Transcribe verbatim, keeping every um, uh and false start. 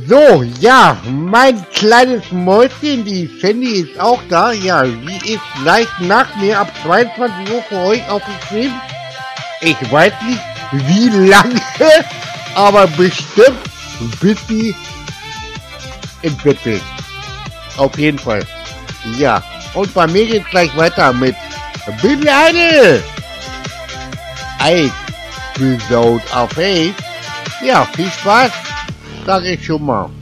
So, ja, mein kleines Mäuschen, die Sandy ist auch da. Ja, sie ist gleich nach mir ab zweiundzwanzig Uhr für euch auf dem Stream. Ich weiß nicht, wie lange, aber bestimmt, bis sie im Bett ist. Auf jeden Fall. Ja, und bei mir geht's gleich weiter mit Bin eine Episode auf Face. Ja, viel Spaß, sage ich schon mal.